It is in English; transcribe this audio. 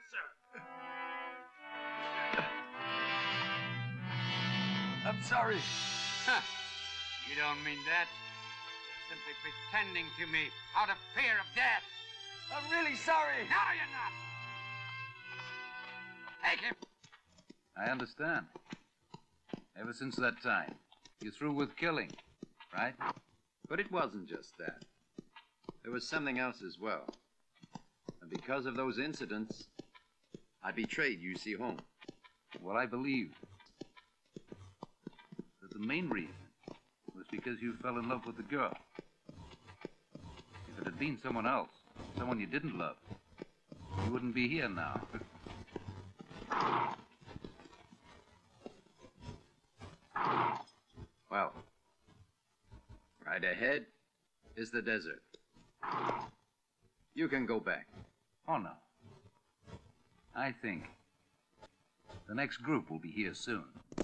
sir. I'm sorry. You don't mean that. You're simply pretending to me out of fear of death. I'm really sorry. No, you're not. Take him. I understand. Ever since that time, you're through with killing, right? But it wasn't just that. There was something else as well. And because of those incidents, I betrayed UC home. Well, I believe that the main reason was because you fell in love with the girl. If it had been someone else, someone you didn't love, you wouldn't be here now. Well, right ahead is the desert. You can go back. Oh, no. I think the next group will be here soon.